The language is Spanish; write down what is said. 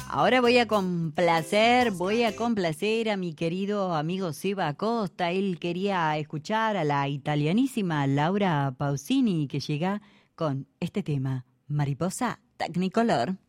Ahora voy a complacer a mi querido amigo Seba Acosta. Él quería escuchar a la italianísima Laura Pausini, que llega con este tema, Mariposa Technicolor.